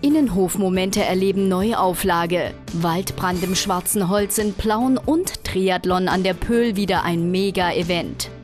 Innenhofmomente erleben Neuauflage. Waldbrand im Schwarzen Holz in Plauen und Triathlon an der Pöhl wieder ein Mega-Event.